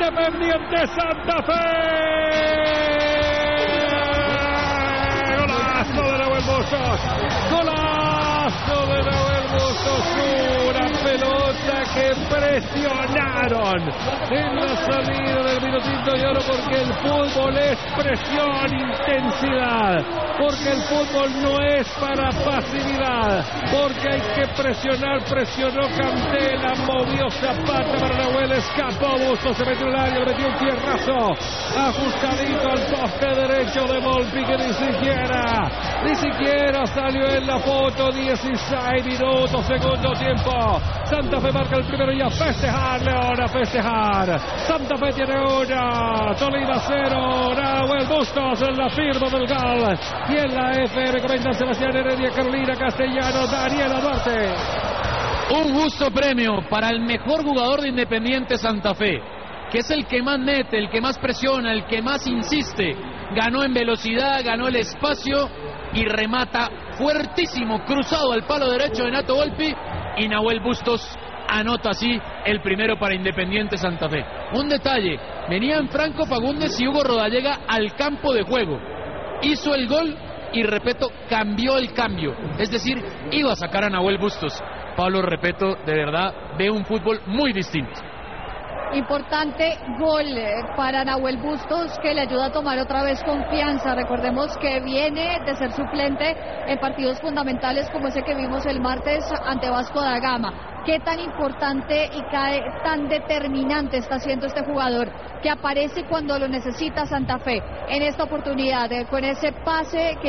Independiente Santa Fe. Golazo de Nahuel Bustos. Golazo de Nahuel Bustos. Una pelota que presionaron en la salida del minutito de oro, porque el fútbol es presión, intensidad, porque el fútbol no es para pasividad, porque hay que presionar. Presionó Cantela, movió Zapata para Nahuel, escapó Bustos, se metió en el área, metió un fierrazo ajustadito al poste derecho de Volpi, que ni siquiera salió en la foto. 16 minutos, segundo tiempo. Santa Fe marca el primero y a festejar, León, a festejar. Santa Fe tiene una, Tolima 0, Nahuel Bustos en la firma del gol. Y en la FM comentan Sebastián Heredia, Carolina Castellano, Daniela Duarte. Un justo premio para el mejor jugador de Independiente Santa Fe, que es el que más mete, el que más presiona, el que más insiste. Ganó en velocidad, ganó el espacio y remata fuertísimo, cruzado al palo derecho de Nato Volpi, y Nahuel Bustos anota así el primero para Independiente Santa Fe. Un detalle, venían Franco Fagundes y Hugo Rodallega al campo de juego. Hizo el gol y Repeto cambió el cambio, es decir, iba a sacar a Nahuel Bustos. Pablo Repeto de verdad ve un fútbol muy distinto. Importante gol para Nahuel Bustos, que le ayuda a tomar otra vez confianza. Recordemos que viene de ser suplente en partidos fundamentales como ese que vimos el martes ante Vasco da Gama. Qué tan importante y tan determinante está siendo este jugador, que aparece cuando lo necesita Santa Fe. En esta oportunidad, con ese pase que